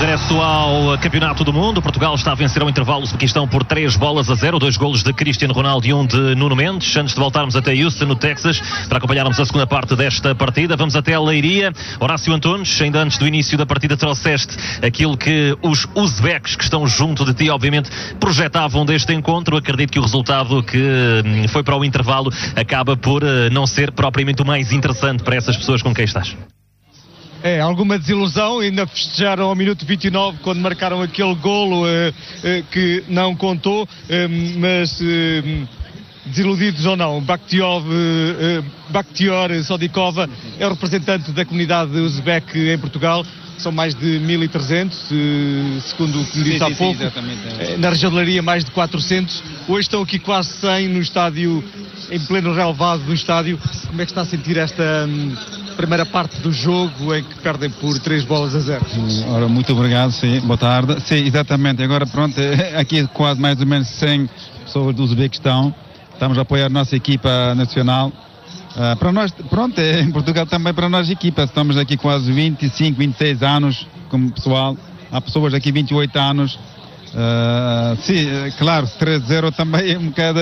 regresso ao Campeonato do Mundo. Portugal está a vencer ao intervalo o Uzbequistão por 3-0, 2 golos de Cristiano Ronaldo e um de Nuno Mendes. Antes de voltarmos até Houston, no Texas, para acompanharmos a segunda parte desta partida, vamos até a Leiria. Horácio Antunes, ainda antes do início da partida trouxeste aquilo que os uzbeques que estão junto de ti, obviamente, projetavam deste encontro. Acredito que o resultado que foi para o intervalo acaba por não ser propriamente o mais interessante para essas pessoas com quem estás. Alguma desilusão, ainda festejaram ao minuto 29 quando marcaram aquele golo que não contou, mas desiludidos ou não, Bakhtior Sodikova é o representante da comunidade uzbeque em Portugal. São mais de 1.300, segundo o que me disse há pouco. Na região de Leiria, mais de 400. Hoje estão aqui quase 100 no estádio, em pleno relevado do estádio. Como é que está a sentir esta primeira parte do jogo em que perdem por 3-0? Ora, muito obrigado, sim, boa tarde. Sim, exatamente. Agora, pronto, aqui quase mais ou menos 100 pessoas do Uzbequistão. Estamos a apoiar a nossa equipa nacional. Para nós, pronto, em Portugal também para nós equipa, estamos aqui quase 25, 26 anos como pessoal, há pessoas aqui 28 anos, sim, claro, 3-0 também é um bocado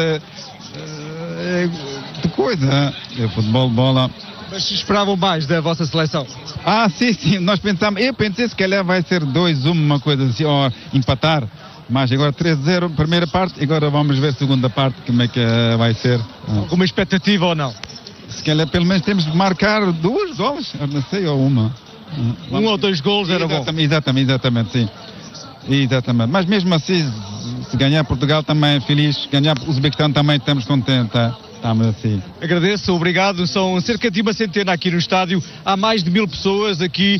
de coisa, futebol, bola. Mas esperavam mais da vossa seleção? Sim, nós pensamos, eu pensei se calhar vai ser 2-1, uma coisa assim, ou empatar. Mas agora 3-0, primeira parte, agora vamos ver a segunda parte, como é que vai ser. Alguma expectativa ou não? Se calhar pelo menos temos de marcar 2 gols, não sei, ou uma. Ou 2 gols era bom. Exatamente, sim. Exatamente. Mas mesmo assim, se ganhar Portugal também é feliz, ganhar o Uzbequistão também estamos contentes. Estamos assim. Agradeço, obrigado. São cerca de 100 aqui no estádio. Há mais de 1000 pessoas aqui.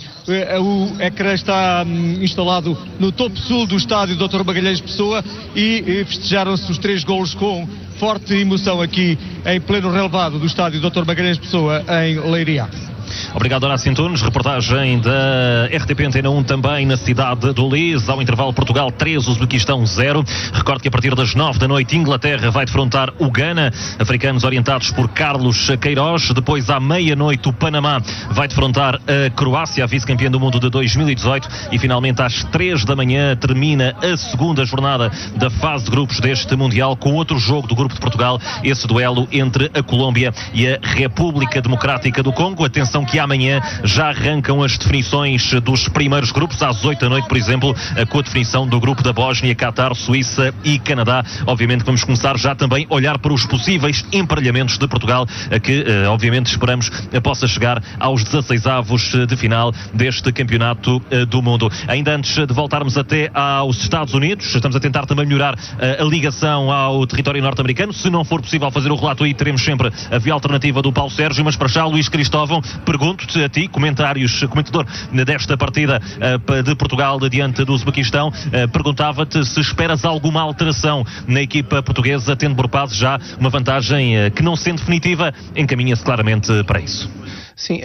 O ecrã está instalado no topo sul do estádio Dr. Magalhães Pessoa e festejaram-se os 3 golos com forte emoção aqui em pleno relevado do estádio Dr. Magalhães Pessoa em Leiria. Obrigado, Horácio Antunes. Reportagem da RTP Antena 1 também na cidade do Lis. Ao intervalo, Portugal 3, Uzbequistão 0. Recordo que a partir das 9 da noite, Inglaterra vai defrontar o Ghana, africanos orientados por Carlos Queiroz. Depois, à meia-noite, o Panamá vai defrontar a Croácia, a vice-campeã do mundo de 2018. E finalmente, às 3 da manhã, termina a segunda jornada da fase de grupos deste Mundial, com outro jogo do grupo de Portugal, esse duelo entre a Colômbia e a República Democrática do Congo. Atenção que amanhã já arrancam as definições dos primeiros grupos, às 8 da noite, por exemplo, com a definição do grupo da Bósnia, Catar, Suíça e Canadá. Obviamente vamos começar já também a olhar para os possíveis emparelhamentos de Portugal, que obviamente esperamos possa chegar aos 16avos de final deste Campeonato do Mundo. Ainda antes de voltarmos até aos Estados Unidos, estamos a tentar também melhorar a ligação ao território norte-americano. Se não for possível fazer o relato aí, teremos sempre a via alternativa do Paulo Sérgio, mas para já, Luís Cristóvão, pergunto-te a ti, comentador desta partida de Portugal diante do Uzbequistão, perguntava-te se esperas alguma alteração na equipa portuguesa, tendo Borpaz já uma vantagem que, não sendo definitiva, encaminha-se claramente para isso. Sim,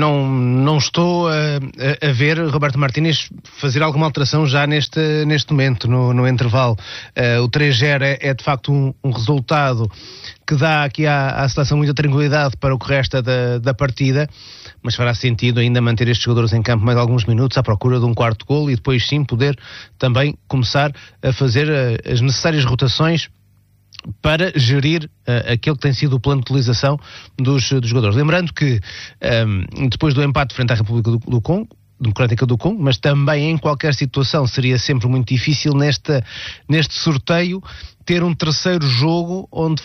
não estou a ver Roberto Martínez fazer alguma alteração já neste momento, no intervalo. O 3-0 é de facto um resultado que dá aqui à seleção muita tranquilidade para o que resta da partida, mas fará sentido ainda manter estes jogadores em campo mais alguns minutos à procura de um quarto golo e depois sim poder também começar a fazer as necessárias rotações para gerir aquele que tem sido o plano de utilização dos jogadores. Lembrando que depois do empate frente à República Democrática do Congo, mas também em qualquer situação seria sempre muito difícil neste sorteio ter um terceiro jogo onde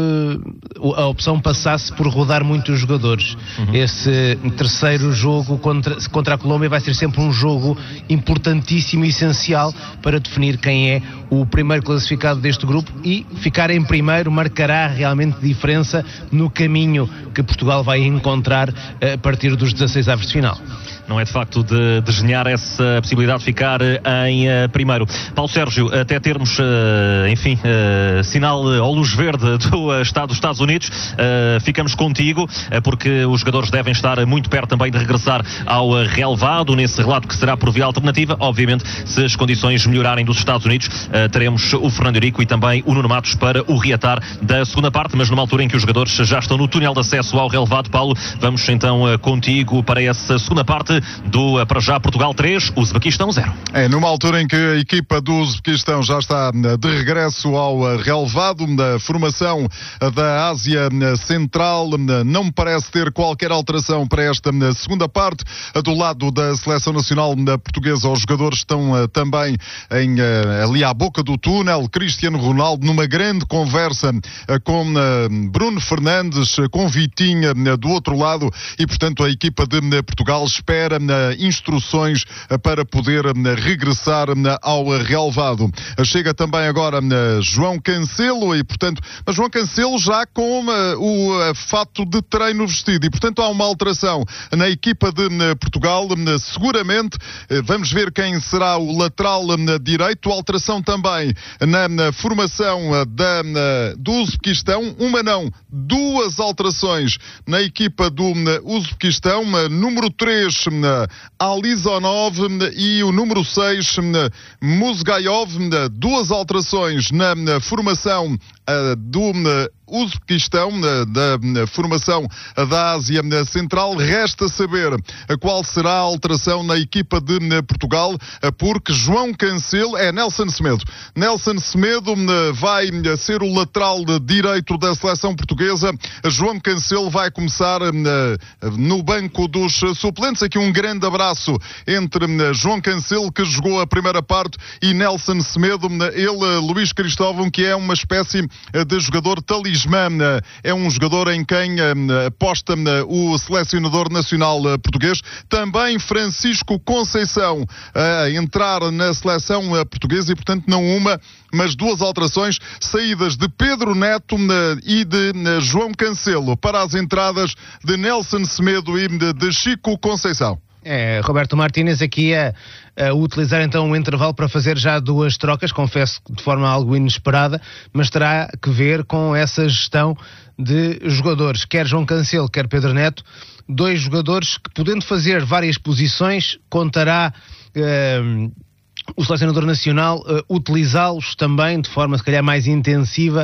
a opção passasse por rodar muitos jogadores. Esse terceiro jogo contra a Colômbia vai ser sempre um jogo importantíssimo e essencial para definir quem é o primeiro classificado deste grupo, e ficar em primeiro marcará realmente diferença no caminho que Portugal vai encontrar a partir dos 16avos de final. Não é de facto de desenhar essa possibilidade de ficar em primeiro. Paulo Sérgio, até termos, sinal ou luz verde do Estado dos Estados Unidos, ficamos contigo, porque os jogadores devem estar muito perto também de regressar ao relevado, nesse relato que será por via alternativa. Obviamente, se as condições melhorarem dos Estados Unidos, teremos o Fernando Eurico e também o Nuno Matos para o reatar da segunda parte, mas numa altura em que os jogadores já estão no túnel de acesso ao relevado. Paulo, vamos então contigo para essa segunda parte do, para já, Portugal 3, Uzbequistão 0. Numa altura em que a equipa do Uzbequistão já está de regresso ao relevado, da formação da Ásia Central não me parece ter qualquer alteração para esta segunda parte. Do lado da Seleção Nacional Portuguesa, os jogadores estão também ali à boca do túnel. Cristiano Ronaldo numa grande conversa com Bruno Fernandes, com Vitinha do outro lado, e portanto a equipa de Portugal espera instruções para poder regressar ao relevado. Chega também agora João Cancelo, e portanto, mas João Cancelo já com o fato de treino vestido, e portanto há uma alteração na equipa de Portugal. Seguramente vamos ver quem será o lateral direito. Alteração também na formação do Uzbequistão, duas alterações na equipa do Uzbequistão. Número 3 Alizonov e o número 6 Muzgayov. Duas alterações na formação do Uzbequistão, da formação da Ásia Central. Resta saber qual será a alteração na equipa de Portugal, porque João Cancelo Nelson Semedo. Nelson Semedo vai ser o lateral direito da seleção portuguesa. João Cancelo vai começar no banco dos suplentes. Aqui um grande abraço entre João Cancelo, que jogou a primeira parte, e Nelson Semedo, ele, Luís Cristóvão, que é uma espécie de jogador talismã. É um jogador em quem aposta o selecionador nacional português. Também Francisco Conceição a entrar na seleção portuguesa, e portanto não uma, mas duas alterações, saídas de Pedro Neto e de João Cancelo para as entradas de Nelson Semedo e de Chico Conceição. Roberto Martínez aqui a utilizar então um intervalo para fazer já duas trocas, confesso que de forma algo inesperada, mas terá que ver com essa gestão de jogadores, quer João Cancelo, quer Pedro Neto, dois jogadores que, podendo fazer várias posições, contará o selecionador nacional utilizá-los também de forma se calhar mais intensiva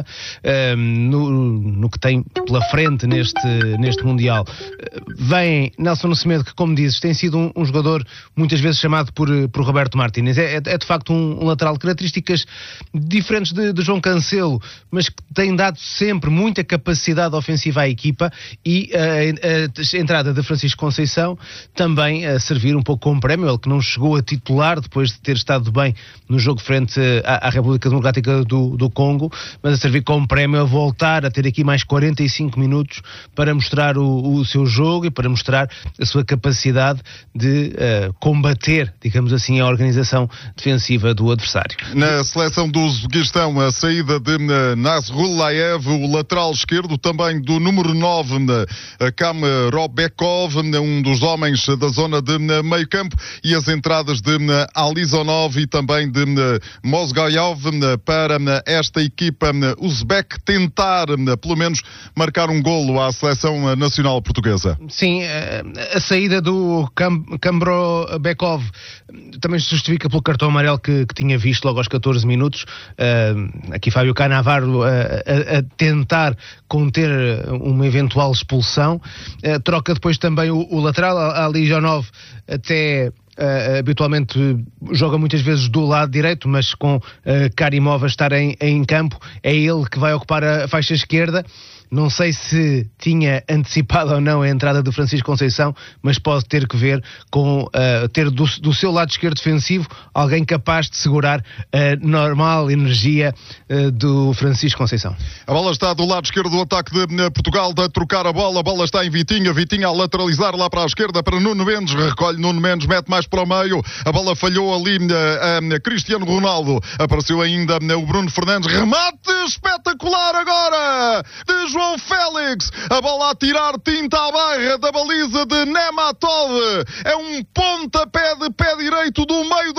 no que tem pela frente neste Mundial. Vem Nelson Semedo, que, como dizes, tem sido um jogador muitas vezes chamado por Roberto Martínez. É de facto um lateral de características diferentes de João Cancelo, mas que tem dado sempre muita capacidade ofensiva à equipa, e a entrada de Francisco Conceição também a servir um pouco como prémio. Ele que não chegou a titular depois de ter estado bem no jogo frente à República Democrática do Congo, mas a servir como prémio a voltar a ter aqui mais 45 minutos para mostrar o seu jogo e para mostrar a sua capacidade de combater, digamos assim, a organização defensiva do adversário. Na seleção do Uzbequistão, a saída de Nasrullayev, o lateral esquerdo, também do número 9 Kamrobekov, um dos homens da zona de meio campo, e as entradas de Alizonov e também de Mozgayov para esta equipa uzbek tentar pelo menos marcar um golo à seleção nacional portuguesa. Sim, a saída do Kamrobekov também se justifica pelo cartão amarelo que tinha visto logo aos 14 minutos. Aqui Fábio Cannavaro a tentar conter uma eventual expulsão. Troca depois também o lateral, Alizonov, até habitualmente joga muitas vezes do lado direito, mas com Karimov a estar em campo, é ele que vai ocupar a faixa esquerda. Não sei se tinha antecipado ou não a entrada do Francisco Conceição, mas pode ter que ver com ter do seu lado esquerdo defensivo alguém capaz de segurar a normal energia do Francisco Conceição. A bola está do lado esquerdo do ataque de Portugal, de trocar a bola está em Vitinha a lateralizar lá para a esquerda para Nuno Mendes, recolhe Nuno Mendes, mete mais para o meio, a bola falhou ali a Cristiano Ronaldo, apareceu ainda o Bruno Fernandes, remate espetacular agora de João Félix, a bola a tirar tinta à barra da baliza de Nematov, é um pontapé de pé direito do meio da rua,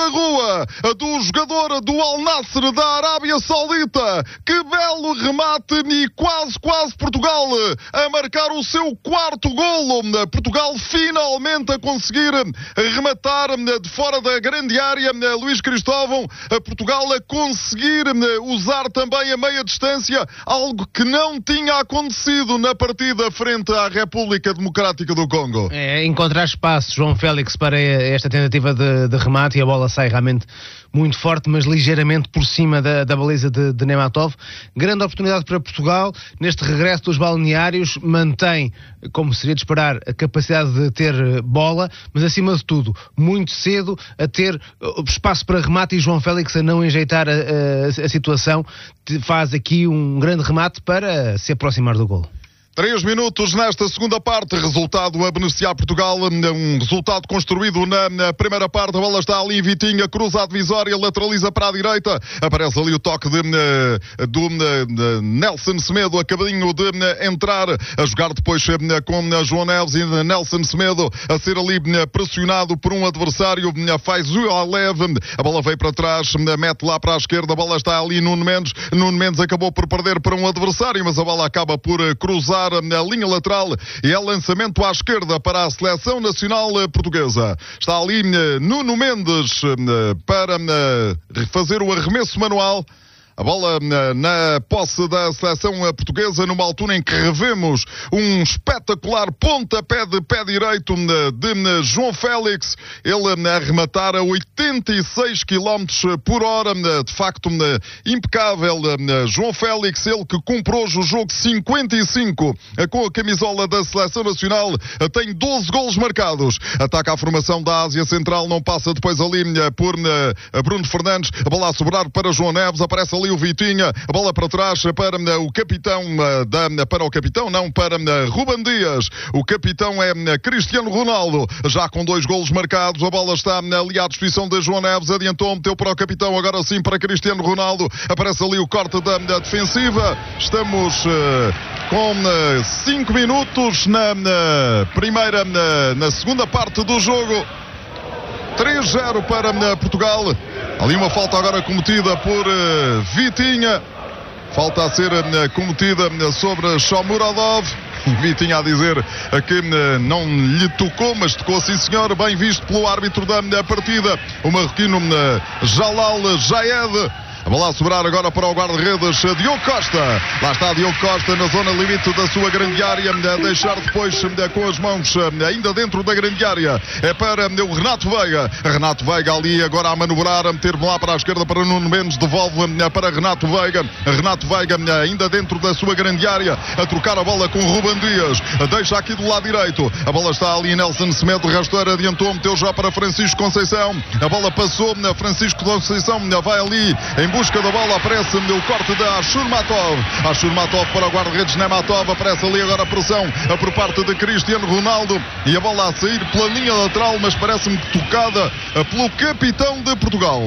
cabeça do jogador do Al Nassr da Arábia Saudita. Que belo remate e quase Portugal a marcar o seu quarto golo. Portugal finalmente a conseguir rematar de fora da grande área. Luís Cristóvão, Portugal a conseguir usar também a meia distância, algo que não tinha acontecido na partida frente à República Democrática do Congo. Encontrar espaço, João Félix, para esta tentativa de remate, e a bola sai realmente muito forte, mas ligeiramente por cima da baliza de Nematov. Grande oportunidade para Portugal. Neste regresso dos balneários, mantém, como seria de esperar, a capacidade de ter bola, mas acima de tudo, muito cedo, a ter espaço para remate, e João Félix a não enjeitar a situação, faz aqui um grande remate para se aproximar do golo. 3 minutos nesta segunda parte, resultado a beneficiar Portugal, um resultado construído na primeira parte. A bola está ali, Vitinha cruza a divisória, lateraliza para a direita, aparece ali o toque do Nelson Semedo, acabadinho de entrar, a jogar depois com João Neves, e Nelson Semedo a ser ali pressionado por um adversário, faz o leve, a bola veio para trás, mete lá para a esquerda, a bola está ali, Nuno Mendes acabou por perder para um adversário, mas a bola acaba por cruzar na linha lateral, e é lançamento à esquerda para a seleção nacional portuguesa. Está ali Nuno Mendes para fazer o arremesso manual. A bola na posse da seleção portuguesa, numa altura em que revemos um espetacular pontapé de pé direito de João Félix. Ele a rematar a 86 km por hora. De facto, impecável. João Félix, ele que comprou o jogo 55 com a camisola da seleção nacional, tem 12 golos marcados. Ataca a formação da Ásia Central, não passa depois ali por Bruno Fernandes. A bola a sobrar para João Neves, aparece ali o Vitinha, a bola para trás para o capitão, para Ruben Dias. O capitão é Cristiano Ronaldo, já com 2 golos marcados. A bola está ali à disposição de João Neves, adiantou, meteu para o capitão, agora sim para Cristiano Ronaldo. Aparece ali o corte da defensiva. Estamos com 5 minutos na segunda parte do jogo. 3-0 para Portugal. Ali uma falta agora cometida por Vitinha. Falta a ser cometida sobre Shomurodov. Vitinha a dizer que não lhe tocou, mas tocou sim senhor. Bem visto pelo árbitro da partida, o marroquino Jalal Jaed. A bola a sobrar agora para o guarda-redes Diogo Costa. Lá está Diogo Costa na zona limite da sua grande área, a deixar depois com as mãos ainda dentro da grande área. É para o Renato Veiga. Renato Veiga ali agora a manobrar, a meter lá para a esquerda para Nuno Mendes, devolve para Renato Veiga. Renato Veiga ainda dentro da sua grande área, a trocar a bola com Ruben Dias. Deixa aqui do lado direito. A bola está ali, Nelson Semedo, rasteira, adiantou, meteu já para Francisco Conceição. A bola passou, Francisco Conceição vai ali em busca da bola, aparece o corte da Ashurmatov. Ashurmatov para o guarda-redes Nematov, aparece ali agora a pressão por parte de Cristiano Ronaldo, e a bola a sair pela linha lateral, mas parece-me tocada pelo capitão de Portugal.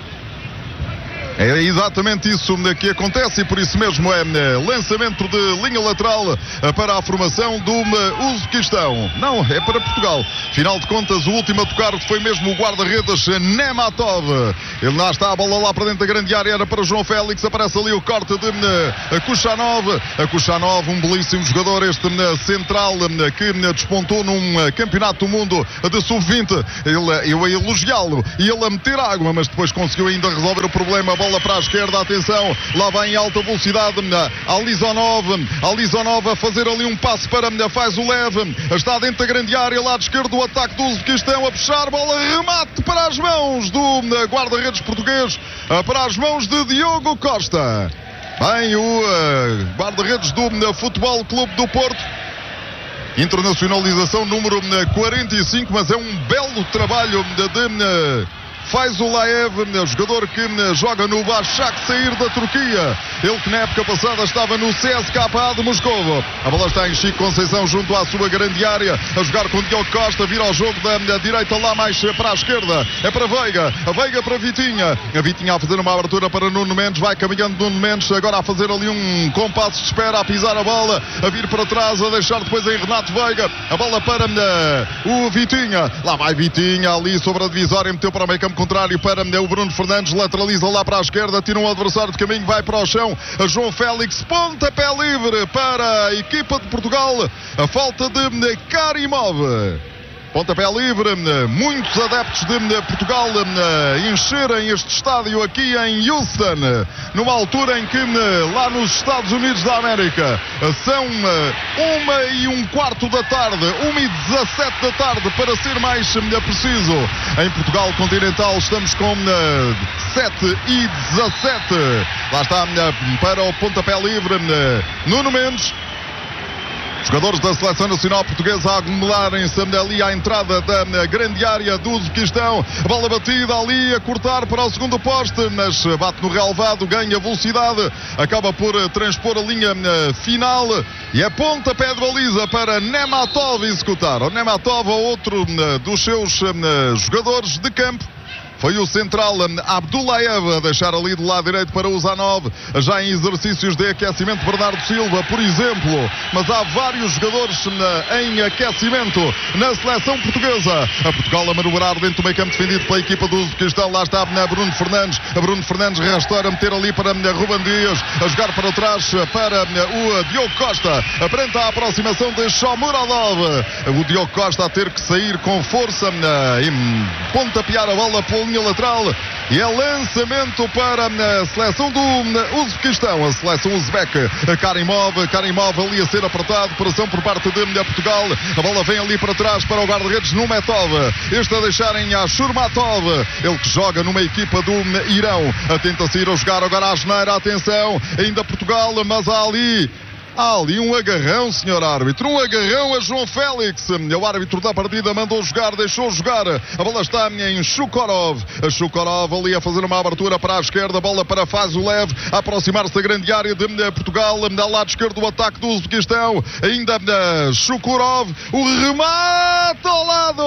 É exatamente isso que acontece, e por isso mesmo é lançamento de linha lateral para a formação do Uzbequistão. Não, é para Portugal. Final de contas, o último a tocar foi mesmo o guarda-redes Nematov. Ele lá está, a bola lá para dentro da grande área, era para João Félix, aparece ali o corte de Kuchanov. A Kuchanov, um belíssimo jogador, este central que despontou num campeonato do mundo de sub-20. Eu a elogiá-lo e ele a meter água, mas depois conseguiu ainda resolver o problema. Bola para a esquerda, atenção, lá vai em alta velocidade Alizonov a fazer ali um passe para faz o leve, está dentro da grande área, lado esquerdo, o ataque do Uzbequistão a puxar, bola, remate para as mãos do guarda-redes português, para as mãos de Diogo Costa. Bem, o guarda-redes do Futebol Clube do Porto, internacionalização número 45, mas é um belo trabalho faz o Laev, jogador que joga no Başakşehir da Turquia. Ele que na época passada estava no CSKA de Moscovo. A bola está em Chico Conceição junto à sua grande área, a jogar com Diogo Costa, vira ao jogo da direita lá mais para a esquerda. É para Veiga, a Veiga para Vitinha. A Vitinha a fazer uma abertura para Nuno Mendes, vai caminhando Nuno Mendes, agora a fazer ali um compasso de espera, a pisar a bola, a vir para trás, a deixar depois em Renato Veiga. A bola para o Vitinha. Lá vai Vitinha ali sobre a divisória, meteu para o meio campo contrário para o Bruno Fernandes, lateraliza lá para a esquerda, tira um adversário de caminho, vai para o chão. A João Félix, pontapé livre para a equipa de Portugal. A falta de Karimov. Pontapé livre, muitos adeptos de Portugal encherem este estádio aqui em Houston, numa altura em que lá nos Estados Unidos da América são 1:15 da tarde, 1:17 da tarde para ser mais preciso. Em Portugal continental estamos com 7:17. Lá está para o pontapé livre Nuno Mendes. Jogadores da Seleção Nacional Portuguesa a aglomerarem-se ali à entrada da grande área do Uzbequistão. A bola batida ali a cortar para o segundo poste, mas bate no relvado, ganha velocidade, acaba por transpor a linha final e é pontapé de baliza para Nematov executar. O Nematov, outro dos seus jogadores de campo. Foi o central Abdullaev a deixar ali do lado direito para o Zanov, já em exercícios de aquecimento. Bernardo Silva, por exemplo, mas há vários jogadores em aquecimento na seleção portuguesa. A Portugal a manobrar dentro do meio campo defendido pela equipa do Uzbequistão. Lá está Bruno Fernandes. Bruno Fernandes restaura, meter ali para Ruben Dias, a jogar para trás para o Diogo Costa, frente à aproximação de Shomurodov. O Diogo Costa a ter que sair com força e pontapear a bola pela linha lateral, e é lançamento para a seleção do Uzbequistão, a seleção uzbeca. Karimov ali a ser apertado, pressão por parte de Portugal. A bola vem ali para trás para o guarda-redes Numetov, este a deixarem a Shurmatov, ele que joga numa equipa do Irão, tenta sair a jogar agora a geneira. Atenção, ainda Portugal, mas há ali um agarrão, senhor árbitro, um agarrão a João Félix. O árbitro da partida mandou jogar, deixou jogar. A bola está em Shukorov. A Shukorov ali a fazer uma abertura para a esquerda, a bola para Fazulev, a aproximar-se da grande área de Portugal, ao lado esquerdo do ataque do Uzbequistão. Ainda Shukorov, o remate ao lado.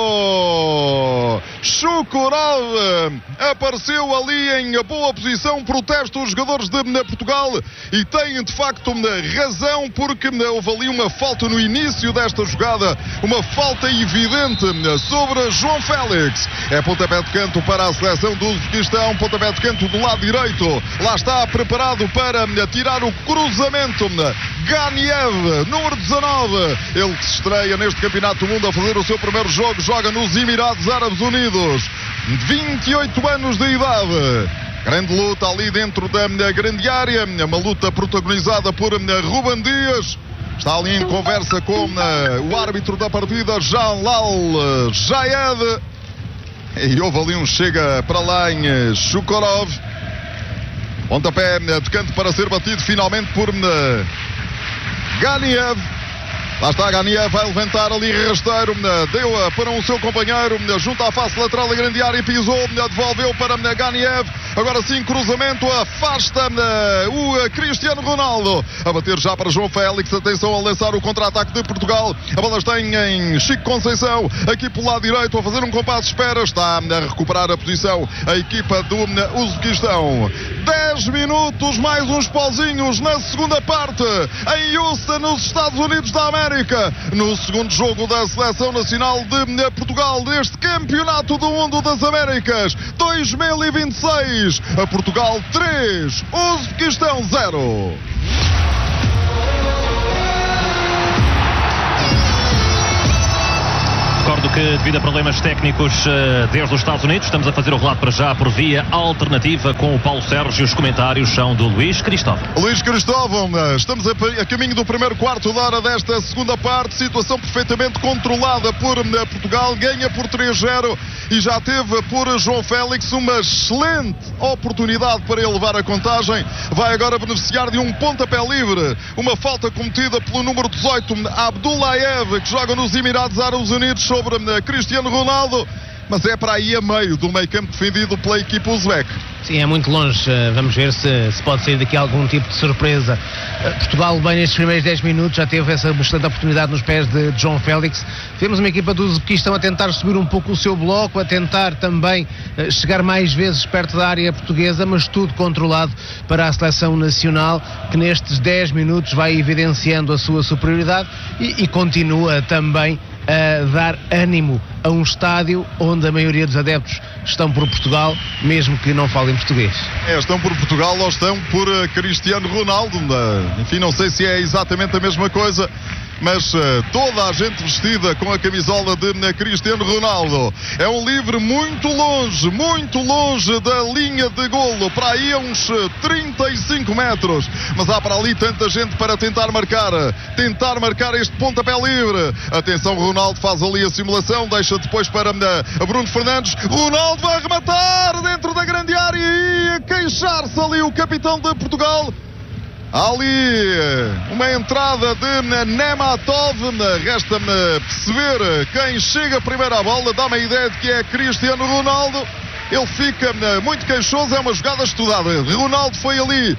Shukorov apareceu ali em boa posição, protesta os jogadores de Portugal e tem de facto razão, porque houve ali uma falta no início desta jogada, uma falta evidente sobre João Félix. É pontapé de canto para a seleção do Uzbequistão, pontapé de canto do lado direito. Lá está preparado para tirar o cruzamento Ganiev, número 19. Ele que se estreia neste Campeonato do Mundo a fazer o seu primeiro jogo, joga nos Emirados Árabes Unidos, 28 anos de idade. Grande luta ali dentro da grande área, uma luta protagonizada por Ruben Dias. Está ali em conversa com o árbitro da partida, Jalal Jayed. E houve ali um chega para lá em Shukorov. Pontapé de canto para ser batido finalmente por Ganiev. Lá está Ganiev, vai levantar ali rasteiro, deu para o seu companheiro, junto à face lateral da grande área, pisou, devolveu para Ganiev. Agora sim, cruzamento, afasta o Cristiano Ronaldo. A bater já para João Félix, atenção a lançar o contra-ataque de Portugal. A bola está em Chico Conceição, aqui pelo lado direito, a fazer um compasso de espera. Está a recuperar a posição a equipa do Uzbequistão. 10 minutos, mais uns pauzinhos na segunda parte, em Houston, nos Estados Unidos da América. No segundo jogo da Seleção Nacional de Portugal deste Campeonato do Mundo das Américas 2026. A Portugal 3, Uzbequistão 0. Recordo que, devido a problemas técnicos desde os Estados Unidos, estamos a fazer o relato para já por via alternativa com o Paulo Sérgio. Os comentários são do Luís Cristóvão. Luís Cristóvão, estamos a caminho do primeiro quarto de hora desta segunda parte. Situação perfeitamente controlada por Portugal, ganha por 3-0 e já teve por João Félix uma excelente oportunidade para elevar a contagem. Vai agora beneficiar de um pontapé livre, uma falta cometida pelo número 18, Abdullaev, que joga nos Emirados Árabes Unidos, sobre Cristiano Ronaldo, mas é para aí a meio do meio campo defendido pela equipa uzbeca. Sim, é muito longe. Vamos ver se pode sair daqui algum tipo de surpresa. Portugal, bem nestes primeiros 10 minutos, já teve essa excelente oportunidade nos pés de João Félix. Temos uma equipa do Uzbequistão a tentar subir um pouco o seu bloco, a tentar também chegar mais vezes perto da área portuguesa, mas tudo controlado para a seleção nacional, que nestes 10 minutos vai evidenciando a sua superioridade e continua também a dar ânimo a um estádio onde a maioria dos adeptos estão por Portugal, mesmo que não falem português. Estão por Portugal ou estão por Cristiano Ronaldo. Enfim, não sei se é exatamente a mesma coisa, mas toda a gente vestida com a camisola de Cristiano Ronaldo. É um livre muito longe da linha de golo, para aí a uns 35 metros, mas há para ali tanta gente para tentar marcar este pontapé livre. Atenção, Ronaldo faz ali a simulação, deixa depois para Bruno Fernandes. Ronaldo vai rematar dentro da grande área e a queixar-se ali o capitão de Portugal. Ali uma entrada de Nematov. Resta-me perceber quem chega primeiro à bola. Dá-me a ideia de que é Cristiano Ronaldo. Ele fica muito queixoso. É uma jogada estudada. Ronaldo foi ali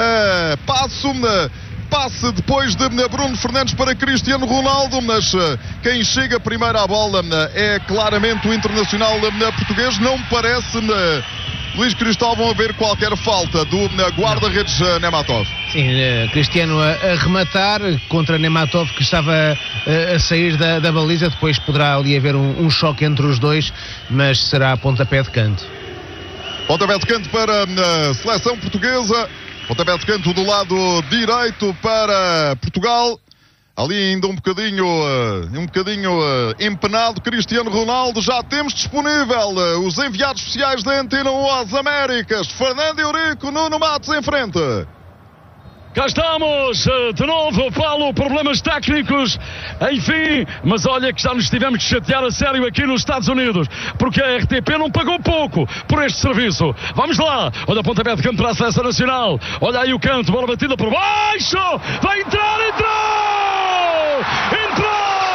passe depois de Bruno Fernandes para Cristiano Ronaldo, mas quem chega primeiro à bola é claramente o internacional português. Não me parece, Luís Cristóvão, haver qualquer falta do guarda-redes Nematov. Sim, Cristiano a rematar contra Nematov, que estava a sair da baliza. Depois poderá ali haver um choque entre os dois, mas será pontapé de canto. Pontapé de canto para a seleção portuguesa. Pontapé de canto do lado direito para Portugal. Ali ainda um bocadinho empenado Cristiano Ronaldo. Já temos disponível os enviados especiais da Antena 1 às Américas. Fernando Eurico, Nuno Matos em frente. Cá estamos, de novo, Paulo, problemas técnicos, enfim, mas olha que já nos tivemos de chatear a sério aqui nos Estados Unidos, porque a RTP não pagou pouco por este serviço. Vamos lá, olha o pontapé de canto para a seleção nacional, olha aí o canto, bola batida por baixo, vai entrar, entrou!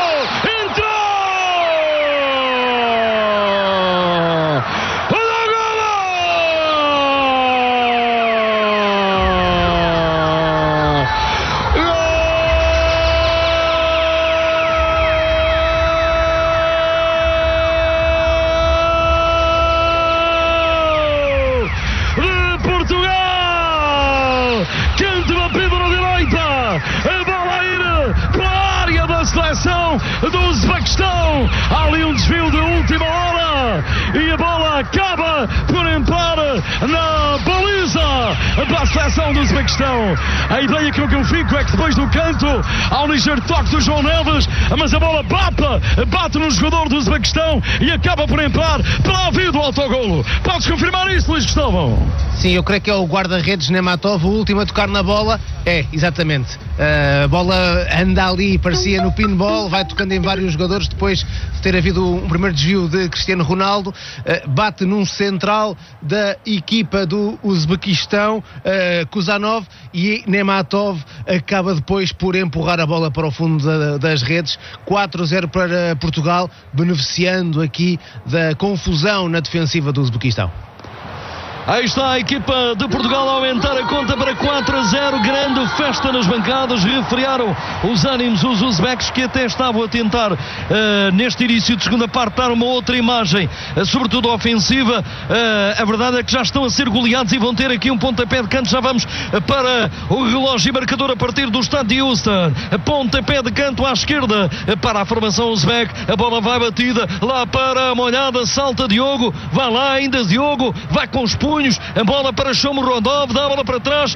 Do Uzbequistão, há ali um desvio de última hora e a bola acaba por entrar na baliza para a seleção do Uzbequistão. A ideia que eu fico é que depois do canto há um ligeiro toque do João Neves, mas a bola bate no jogador do Uzbequistão e acaba por entrar para a vida do autogolo. Podes confirmar isso, Luís Cristóvão? Sim, eu creio que é o guarda-redes Nematov, o último a tocar na bola. Exatamente. A bola anda ali, parecia no pinball, vai tocando em vários jogadores depois de ter havido um primeiro desvio de Cristiano Ronaldo. Bate num central da equipa do Uzbequistão, Kuzanov, e Nematov acaba depois por empurrar a bola para o fundo das redes. 4-0 para Portugal, beneficiando aqui da confusão na defensiva do Uzbequistão. Aí está a equipa de Portugal a aumentar a conta para 4-0, grande festa nas bancadas, refriaram os ânimos os uzbeques, que até estavam a tentar neste início de segunda parte dar uma outra imagem, sobretudo ofensiva. A verdade é que já estão a ser goleados e vão ter aqui um pontapé de canto. Já vamos para o relógio e marcador a partir do estádio de Houston. Pontapé de canto à esquerda para a formação uzbeque, a bola vai batida lá para a molhada, salta Diogo, vai lá ainda Diogo, vai com os punhos, a bola para Shomurodov, dá a bola para trás,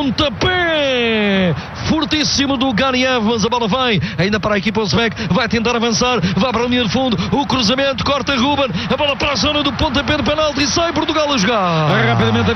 pontapé fortíssimo do Ganiev, mas a bola vai ainda para a equipa uzbeque, vai tentar avançar, vai para a linha de fundo, o cruzamento, corta Ruben, a bola para a zona do pontapé de penalti e sai Portugal a jogar. Rapidamente